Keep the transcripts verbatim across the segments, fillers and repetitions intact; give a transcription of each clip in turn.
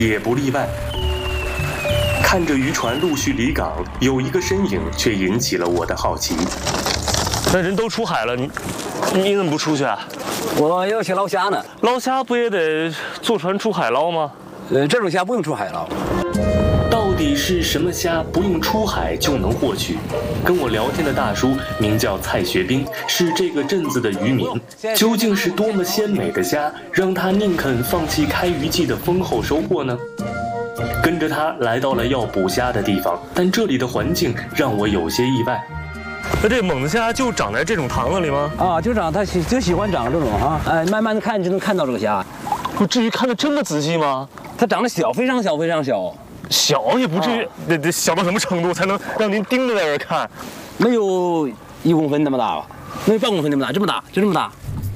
也不例外。看着渔船陆续离港，有一个身影却引起了我的好奇。 那人都出海了，你你怎么不出去啊？ 我要去捞虾呢。 捞虾不也得坐船出海捞吗？ 呃，这种虾不用出海捞。 到底是什么虾不用出海就能获取？跟我聊天的大叔名叫蔡学兵，是这个镇子的渔民。究竟是多么鲜美的虾，让他宁肯放弃开渔季的丰厚收获呢？跟着他来到了要捕虾的地方，但这里的环境让我有些意外。 那这猛子虾就长在这种塘子里吗？ 啊，就长它喜就喜欢长这种哈，哎，慢慢的看就能看到这个虾。 不至于看得这么仔细吗？ 它长得小，非常小，非常小。 小也不至于，得得小到什么程度才能让您盯着在这看？ 没有一公分那么大吧？没有半公分那么大，这么大，就这么大。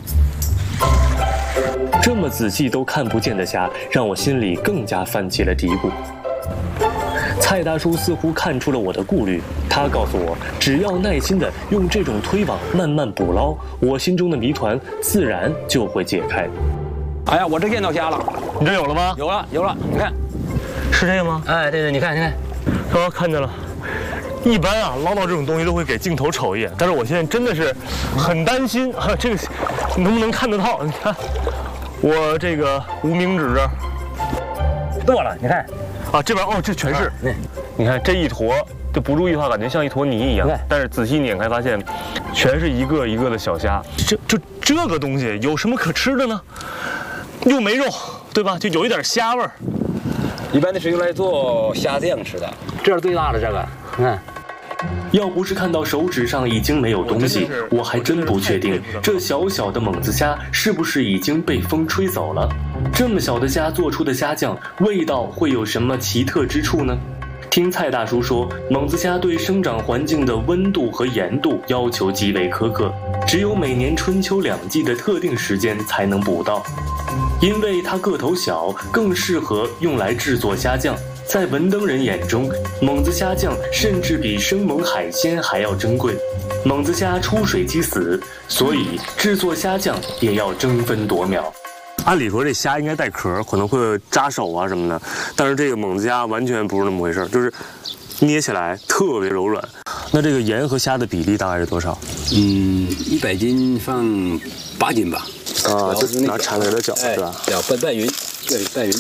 这么仔细都看不见的虾，让我心里更加泛起了嘀咕。蔡大叔似乎看出了我的顾虑，他告诉我，只要耐心地用这种推网慢慢捕捞，我心中的谜团自然就会解开。 哎呀，我这见到虾了， 你这有了吗？ 有了，有了，你看， 是这个吗？ 哎，对对，你看，你看， 刚刚看见了。一般啊，捞到这种东西都会给镜头瞅一眼，但是我现在真的是很担心啊，这个能不能看得到？你看，我这个无名指这儿剁了，你看， 啊，这边哦，这全是， 嗯， 你看这一坨，就不注意的话，感觉像一坨泥一样，但是仔细碾开发现，全是一个一个的小虾。这就这个东西有什么可吃的呢？又没肉，对吧？就有一点虾味儿。 一般的是用来做虾酱吃的，这是最大的这个，你看。 要不是看到手指上已经没有东西，我还真不确定这小小的猛子虾是不是已经被风吹走了。这么小的虾做出的虾酱，味道会有什么奇特之处呢？听蔡大叔说，猛子虾对生长环境的温度和盐度要求极为苛刻，只有每年春秋两季的特定时间才能捕到。因为它个头小，更适合用来制作虾酱。在文登人眼中，猛子虾酱甚至比生猛海鲜还要珍贵。猛子虾出水即死，所以制作虾酱也要争分夺秒。 按理说这虾应该带壳，可能会扎手啊什么的，但是这个猛子虾完全不是那么回事，就是捏起来特别柔软。那这个盐和虾的比例大概是多少？ 嗯，一百斤放八斤吧。 啊，就拿铲子给它搅是吧？ 搅拌拌匀，这里拌匀。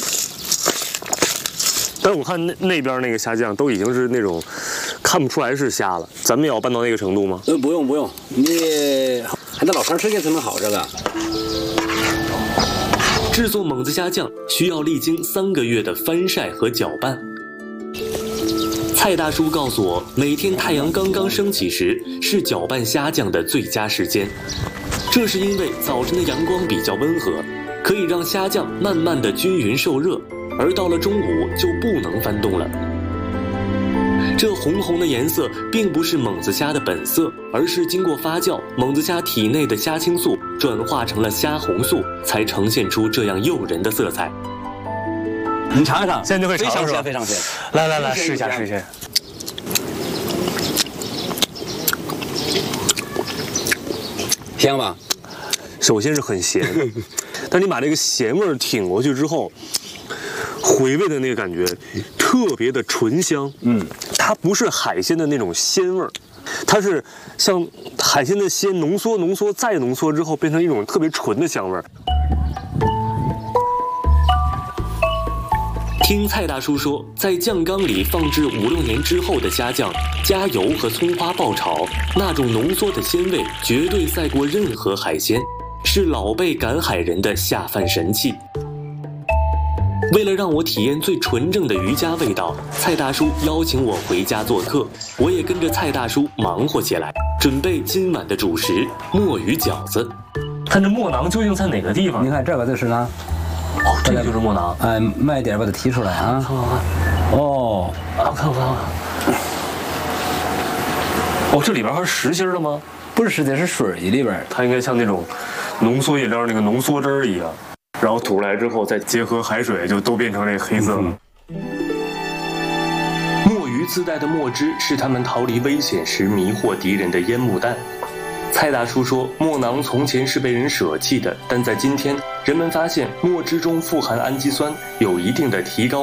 但是我看那那边那个虾酱都已经是那种看不出来是虾了，咱们也要拌到那个程度吗？ 呃，不用不用，你还得老长时间才能好这个。 制作猛子虾酱需要历经三个月的翻晒和搅拌。蔡大叔告诉我，每天太阳刚刚升起时是搅拌虾酱的最佳时间，这是因为早晨的阳光比较温和，可以让虾酱慢慢的均匀受热。而到了中午就不能翻动了。这红红的颜色并不是猛子虾的本色，而是经过发酵，猛子虾体内的虾青素转化成了虾红素，才呈现出这样诱人的色彩。 你尝一尝， 现在就可以尝非常鲜，非常鲜。 来来来，试一下，试一下。 香吧？ 首先是很咸，但你把这个咸味挺过去之后，回味的那个感觉特别的醇香。嗯，它不是海鲜的那种鲜味儿，它是像海鲜的鲜浓缩、浓缩再浓缩之后，变成一种特别纯的香味儿。 听蔡大叔说，在酱缸里放置五六年之后的虾酱，加油和葱花爆炒，那种浓缩的鲜味绝对赛过任何海鲜，是老辈赶海人的下饭神器。为了让我体验最纯正的渔家味道，蔡大叔邀请我回家做客，我也跟着蔡大叔忙活起来，准备今晚的主食——墨鱼饺子。看这墨囊究竟在哪个地方？ 你看这个就是呢。 哦，这个就是墨囊。 哎，慢一点把它提出来啊！ 看看看。哦，啊，看看看。哦，这里边还是实心的吗？ 不是实心，是水里边。 它应该像那种浓缩饮料那个浓缩汁儿一样，然后吐出来之后再结合海水，就都变成那个黑色了。 嗯、墨鱼自带的墨汁是他们逃离危险时迷惑敌人的烟幕弹。蔡大叔说，墨囊从前是被人舍弃的，但在今天，人们发现墨汁中富含氨基酸，有一定的提高